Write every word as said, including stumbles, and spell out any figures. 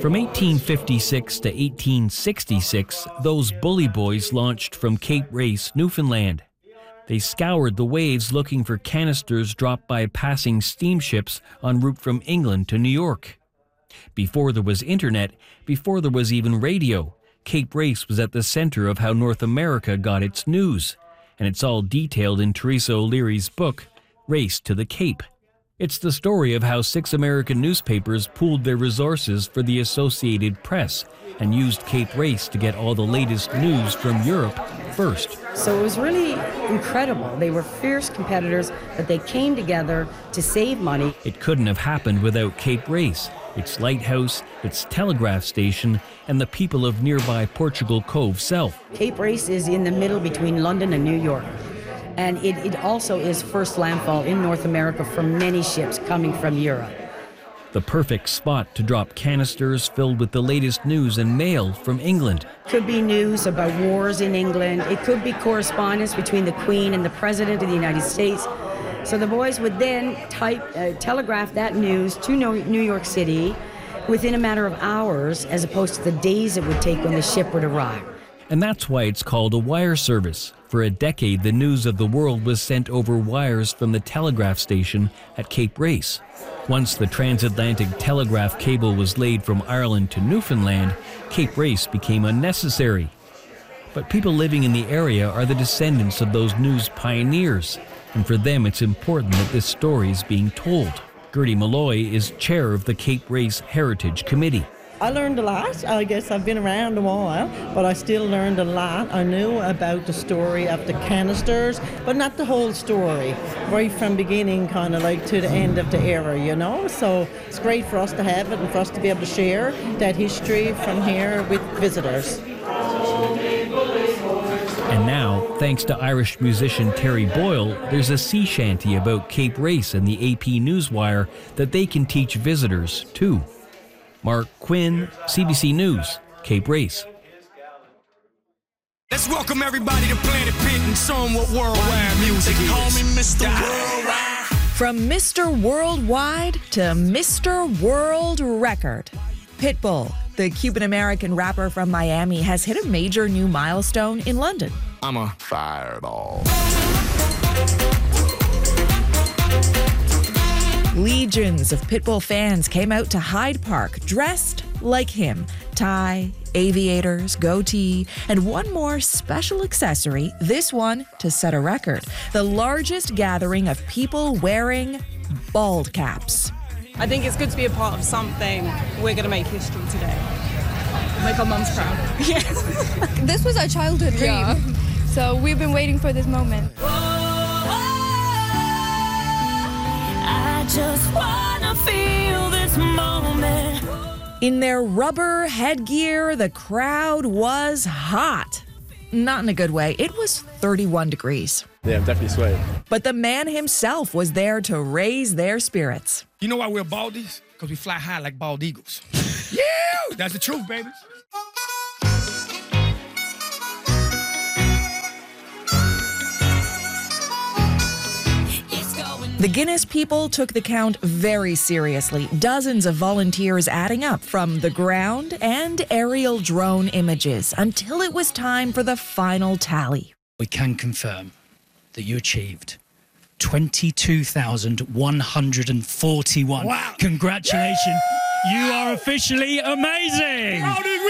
From eighteen fifty-six to eighteen sixty-six, those bully boys launched from Cape Race, Newfoundland. They scoured the waves looking for canisters dropped by passing steamships en route from England to New York. Before there was internet, before there was even radio, Cape Race was at the center of how North America got its news, and it's all detailed in Teresa O'Leary's book, Race to the Cape. It's the story of how six American newspapers pooled their resources for the Associated Press and used Cape Race to get all the latest news from Europe first. So it was really incredible. They were fierce competitors, but they came together to save money. It couldn't have happened without Cape Race, its lighthouse, its telegraph station, and the people of nearby Portugal Cove South. Cape Race is in the middle between London and New York. And it, it also is first landfall in North America for many ships coming from Europe. The perfect spot to drop canisters filled with the latest news and mail from England. Could be news about wars in England. It could be correspondence between the Queen and the President of the United States. So the boys would then type, uh, telegraph that news to New York City within a matter of hours, as opposed to the days it would take when the ship would arrive. And that's why it's called a wire service. For a decade, the news of the world was sent over wires from the telegraph station at Cape Race. Once the transatlantic telegraph cable was laid from Ireland to Newfoundland, Cape Race became unnecessary. But people living in the area are the descendants of those news pioneers, and for them it's important that this story is being told. Gertie Malloy is chair of the Cape Race Heritage Committee. I learned a lot. I guess I've been around a while, but I still learned a lot. I knew about the story of the canisters, but not the whole story, right from beginning kind of like to the end of the era, you know? So it's great for us to have it and for us to be able to share that history from here with visitors. And now, thanks to Irish musician Terry Boyle, there's a sea shanty about Cape Race and the A P Newswire that they can teach visitors, too. Mark Quinn, C B C News, Cape Race. Let's welcome everybody to Planet Pit and show them what worldwide music is. Call me Mister Worldwide. From Mister Worldwide to Mister World Record, Pitbull, the Cuban-American rapper from Miami, has hit a major new milestone in London. I'm a fireball. Legions of Pitbull fans came out to Hyde Park dressed like him. Tie, aviators, goatee, and one more special accessory, this one to set a record. The largest gathering of people wearing bald caps. I think it's good to be a part of something. We're going to make history today. Make our mums proud. Yes. This was our childhood dream. Yeah. So we've been waiting for this moment. I just wanna feel this moment. In their rubber headgear, the crowd was hot. Not in a good way. It was thirty-one degrees. Yeah, I'm definitely sweating. But the man himself was there to raise their spirits. You know why we're baldies? Because we fly high like bald eagles. Yeah, that's the truth, baby. The Guinness people took the count very seriously, dozens of volunteers adding up from the ground and aerial drone images until it was time for the final tally. We can confirm that you achieved twenty-two thousand one hundred forty-one. Wow. Congratulations. Yeah! You are officially amazing.